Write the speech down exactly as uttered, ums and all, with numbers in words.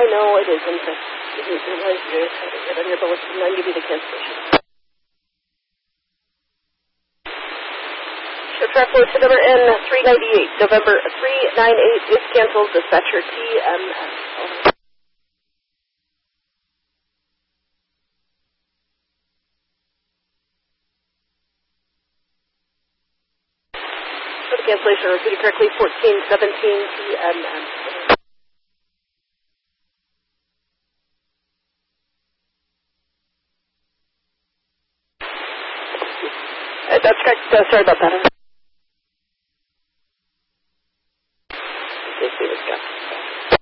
I know it isn't. I didn't realize you had it right on your bulletin. I'll give you the cancellation. Ship track bulletin number N three ninety-eight, November three ninety-eight is canceled. Dispatcher T M S. For the cancellation, repeated correctly, fourteen seventeen T M S. Uh, that's correct. Uh, sorry about that. Let's see this guy.